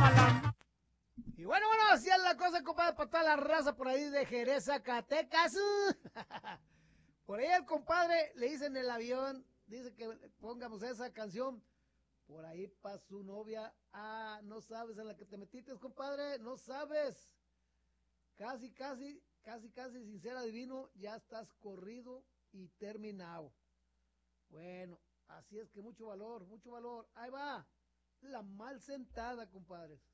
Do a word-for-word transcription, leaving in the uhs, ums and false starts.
Y bueno, bueno, así es la cosa, compadre, para toda la raza por ahí de Jerez, Zacatecas. Por ahí el compadre le dice en el avión, dice que pongamos esa canción. Por ahí para su novia. Ah, no sabes en la que te metiste, compadre, no sabes. Casi, casi, casi, casi, sin ser adivino, ya estás corrido y terminado. Bueno, así es que mucho valor, mucho valor. Ahí va, la mal sentada, compadres.